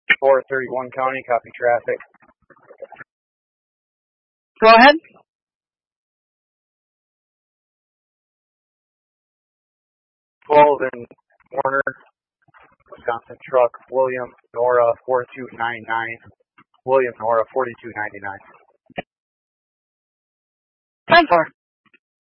431 County, copy traffic. Go ahead. 12 in Warner, Wisconsin truck, William Nora 4299. William Nora 4299. 10-4.